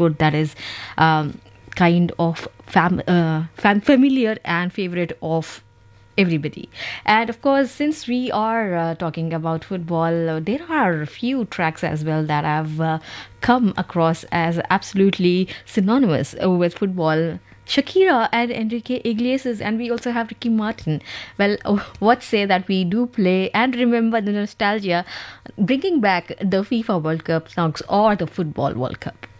sport that is kind of familiar and favorite of everybody. And of course, since we are talking about football, there are a few tracks as well that have come across as absolutely synonymous with football. Shakira and Enrique Iglesias, and we also have Ricky Martin. Well, what say that we do play and remember the nostalgia, bringing back the FIFA World Cup songs or the Football World Cup?